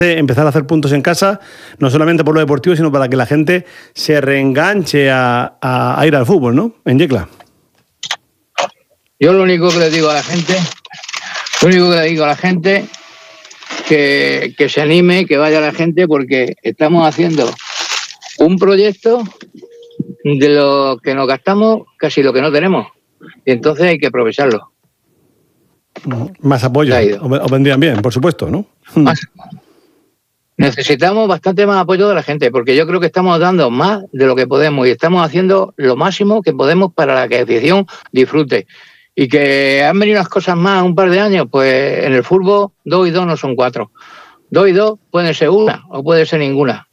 empezar a hacer puntos en casa, no solamente por lo deportivo, sino para que la gente se reenganche a ir al fútbol, ¿no? En Yecla. Yo lo único que le digo a la gente, que se anime, que vaya la gente, porque estamos haciendo un proyecto de lo que nos gastamos casi lo que no tenemos. Y entonces hay que aprovecharlo. Más apoyo, os vendrían bien, por supuesto, ¿no? Necesitamos bastante más apoyo de la gente, porque yo creo que estamos dando más de lo que podemos y estamos haciendo lo máximo que podemos para que la afición disfrute. Y que han venido las cosas más un par de años, pues en el fútbol 2 y 2 no son 4. 2 y 2 pueden ser una o puede ser ninguna.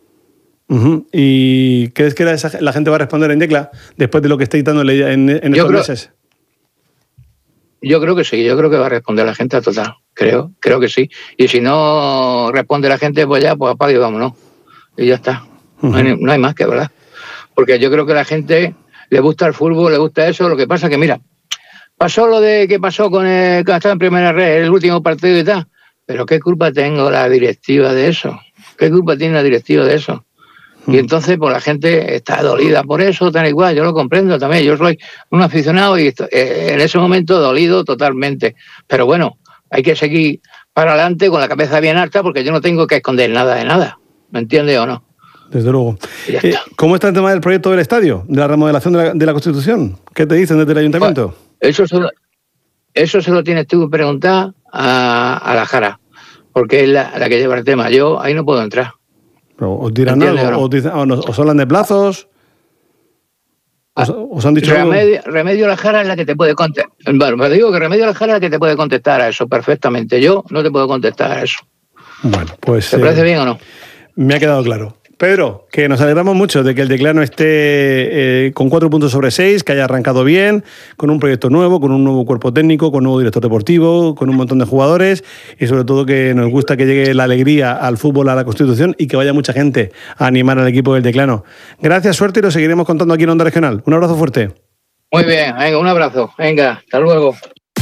¿Y crees que la gente va a responder en Yecla después de lo que estáis dándole en estos meses? Yo creo que sí, yo creo que va a responder la gente a total. Creo que sí. Y si no responde la gente, pues ya, pues apague y vámonos. Y ya está. No hay más que, ¿verdad? Porque yo creo que a la gente le gusta el fútbol, le gusta eso. Lo que pasa que, mira, pasó lo de que pasó con el que estaba en primera red, el último partido y tal. Pero ¿qué culpa tengo la directiva de eso? ¿Qué culpa tiene la directiva de eso? Y entonces, pues la gente está dolida por eso, tan igual, yo lo comprendo también. Yo soy un aficionado y en ese momento dolido totalmente. Pero bueno, hay que seguir para adelante con la cabeza bien alta porque yo no tengo que esconder nada de nada. ¿Me entiendes o no? Desde luego. ¿Cómo está el tema del proyecto del estadio, de la remodelación de la Constitución? ¿Qué te dicen desde el ayuntamiento? Pues, eso se lo tienes tú que preguntar a la Jara, porque es la que lleva el tema. Yo ahí no puedo entrar. ¿Os dirán algo? ¿No? ¿Os hablan de plazos? ¿Os han dicho Remedio La Jara es la que te puede contestar. Bueno, me digo que Remedio La Jara es la que te puede contestar a eso perfectamente. Yo no te puedo contestar a eso. Bueno, pues... ¿Te parece bien o no? Me ha quedado claro. Pedro, que nos alegramos mucho de que el Yeclano esté con 4 puntos sobre 6, que haya arrancado bien, con un proyecto nuevo, con un nuevo cuerpo técnico, con un nuevo director deportivo, con un montón de jugadores y sobre todo que nos gusta que llegue la alegría al fútbol, a la Constitución y que vaya mucha gente a animar al equipo del Yeclano. Gracias, suerte y lo seguiremos contando aquí en Onda Regional. Un abrazo fuerte. Muy bien, venga, un abrazo. Venga, hasta luego.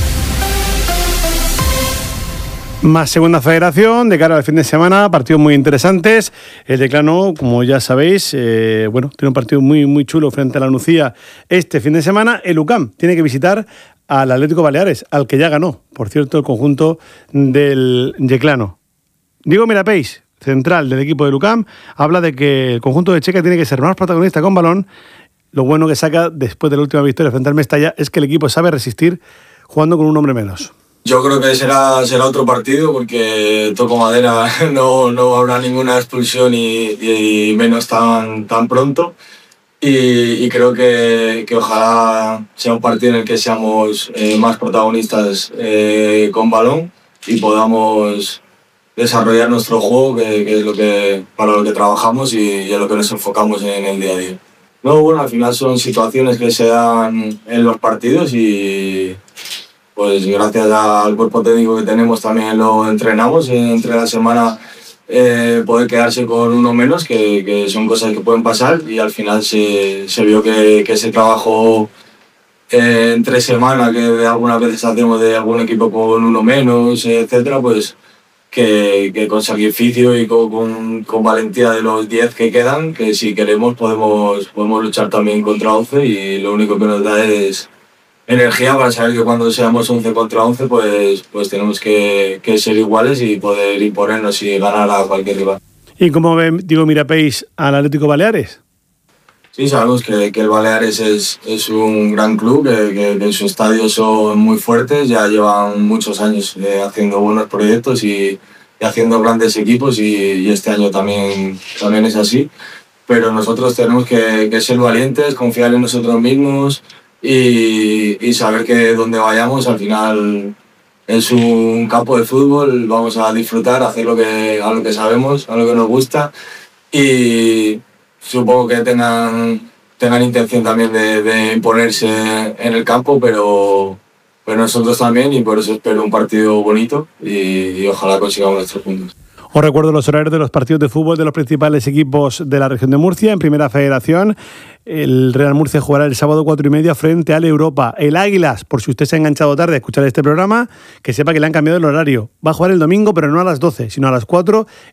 Más segunda federación, de cara al fin de semana, partidos muy interesantes. El Yeclano, como ya sabéis, tiene un partido muy, muy chulo frente a la Nucía este fin de semana. El UCAM tiene que visitar al Atlético Baleares, al que ya ganó, por cierto, el conjunto del Yeclano. Diego Mirapeix, central del equipo del UCAM, habla de que el conjunto de Checa tiene que ser más protagonista con balón. Lo bueno que saca después de la última victoria frente al Mestalla es que el equipo sabe resistir jugando con un hombre menos. Yo creo que será otro partido porque toco madera, no habrá ninguna expulsión y menos tan pronto. Y creo que ojalá sea un partido en el que seamos más protagonistas con balón y podamos desarrollar nuestro juego, que es para lo que trabajamos y en lo que nos enfocamos en el día a día. No, bueno, al final son situaciones que se dan en los partidos y pues gracias al cuerpo técnico que tenemos también lo entrenamos entre la semana, poder quedarse con uno menos, que son cosas que pueden pasar y al final se vio que ese trabajo entre semana que algunas veces hacemos de algún equipo con uno menos, etcétera, pues que con sacrificio y con valentía de los 10 que quedan, que si queremos podemos luchar también contra 11 y lo único que nos da es energía para saber que cuando seamos 11 contra 11 pues tenemos que ser iguales y poder imponernos y ganar a cualquier rival. ¿Y cómo ve Diego Mirapeix al Atlético Baleares? Sí, sabemos que el Baleares es un gran club, que en su estadio son muy fuertes, ya llevan muchos años haciendo buenos proyectos y haciendo grandes equipos y este año también es así. Pero nosotros tenemos que ser valientes, confiar en nosotros mismos y saber que donde vayamos al final es un campo de fútbol, vamos a disfrutar, hacer a lo que sabemos, a lo que nos gusta y supongo que tengan intención también de imponerse en el campo, pero nosotros también y por eso espero un partido bonito y ojalá consigamos nuestros puntos. Os recuerdo los horarios de los partidos de fútbol de los principales equipos de la región de Murcia. En Primera Federación, el Real Murcia jugará el sábado 4:30 frente al Europa. El Águilas, por si usted se ha enganchado tarde a escuchar este programa, que sepa que le han cambiado el horario. Va a jugar el domingo, pero no a las 12, sino a las 4